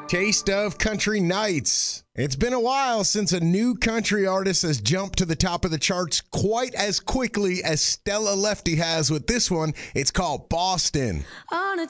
Taste of Country Nights. It's been a while since a new country artist has jumped to the top of the charts quite as quickly as Stella Lefty has with this one. It's called Boston. On a